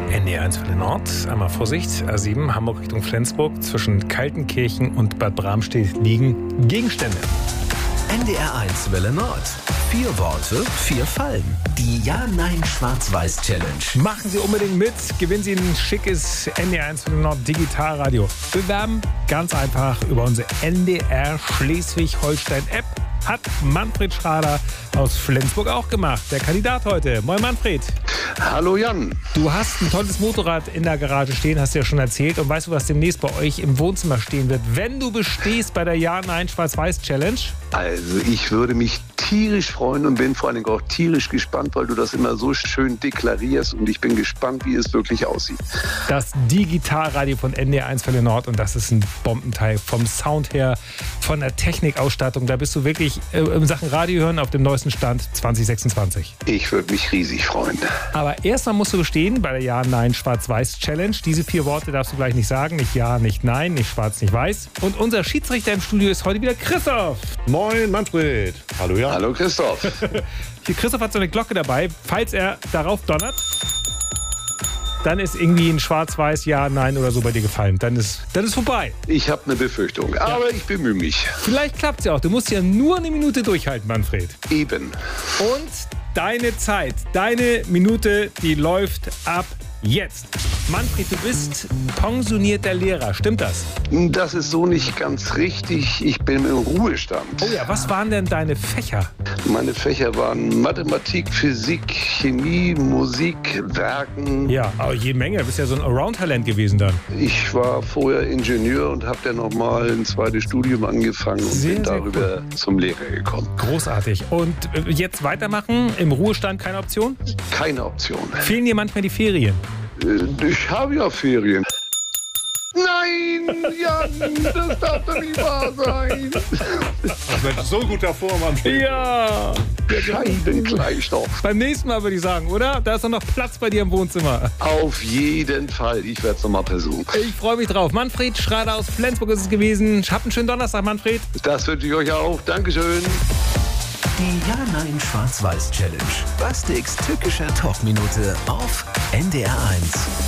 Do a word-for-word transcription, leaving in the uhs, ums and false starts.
N D R eins Welle Nord, einmal Vorsicht, A sieben, Hamburg Richtung Flensburg. Zwischen Kaltenkirchen und Bad Bramstedt liegen Gegenstände. N D R eins Welle Nord. Vier Worte, vier Fallen. Die Ja-Nein-Schwarz-Weiß-Challenge. Machen Sie unbedingt mit. Gewinnen Sie ein schickes N D R eins Welle Nord Digitalradio. Bewerben ganz einfach über unsere N D R Schleswig-Holstein-App. Hat Manfred Schrader aus Flensburg auch gemacht. Der Kandidat heute. Moin Manfred. Hallo Jan. Du hast ein tolles Motorrad in der Garage stehen, hast du ja schon erzählt. Und weißt du, was demnächst bei euch im Wohnzimmer stehen wird, wenn du bestehst bei der Ja-Nein-Schwarz-Weiß-Challenge? Also ich würde mich tierisch freuen und bin vor allen Dingen auch tierisch gespannt, weil du das immer so schön deklarierst und ich bin gespannt, wie es wirklich aussieht. Das Digitalradio von N D R eins Welle Nord und das ist ein Bombenteil vom Sound her, von der Technikausstattung. Da bist du wirklich äh, in Sachen Radio hören auf dem neuesten Stand zwanzig sechsundzwanzig. Ich würde mich riesig freuen. Aber erstmal musst du bestehen bei der Ja-Nein-Schwarz-Weiß-Challenge. Diese vier Worte darfst du gleich nicht sagen. Nicht Ja, nicht Nein, nicht Schwarz, nicht Weiß. Und unser Schiedsrichter im Studio ist heute wieder Christoph. Moin Manfred. Hallo Jan. Hallo Christoph. Hier, Christoph hat so eine Glocke dabei. Falls er darauf donnert, dann ist irgendwie ein Schwarz-Weiß, Ja, Nein oder so bei dir gefallen. Dann ist, dann ist vorbei. Ich habe eine Befürchtung, aber ich bemühe mich. Vielleicht klappt es ja auch. Du musst ja nur eine Minute durchhalten, Manfred. Eben. Und deine Zeit, deine Minute, die läuft ab jetzt. Manfred, du bist pensionierter Lehrer, stimmt das? Das ist so nicht ganz richtig. Ich bin im Ruhestand. Oh ja, was waren denn deine Fächer? Meine Fächer waren Mathematik, Physik, Chemie, Musik, Werken. Ja, aber jede Menge. Du bist ja so ein Around-Talent gewesen dann. Ich war vorher Ingenieur und habe dann nochmal ein zweites Studium angefangen und Sehr, bin sehr darüber zum Lehrer gekommen. Großartig. Und jetzt weitermachen? Im Ruhestand keine Option? Keine Option. Fehlen dir manchmal die Ferien? Ich habe ja Ferien. Nein, Jan, das darf doch nicht wahr sein. Mit so guter Form, Manfred. Ja! Scheibenkleistoff. Beim nächsten Mal würde ich sagen, oder? Da ist doch noch Platz bei dir im Wohnzimmer. Auf jeden Fall. Ich werde es nochmal versuchen. Ich freue mich drauf. Manfred Schrader aus Flensburg ist es gewesen. Habt einen schönen Donnerstag, Manfred. Das wünsche ich euch auch. Dankeschön. Die Ja-Nein-Schwarz-Weiß-Challenge. Bastiks tückischer Talkminute auf N D R eins.